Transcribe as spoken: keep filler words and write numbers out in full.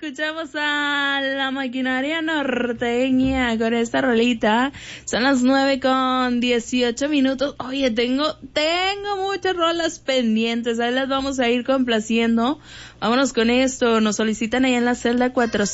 escuchamos a la maquinaria norteña con esta rolita. Son las nueve con dieciocho minutos. Oye, tengo, tengo muchas rolas pendientes. Ahí las vamos a ir complaciendo. Vámonos con esto. Nos solicitan ahí en la celda cuatrocientos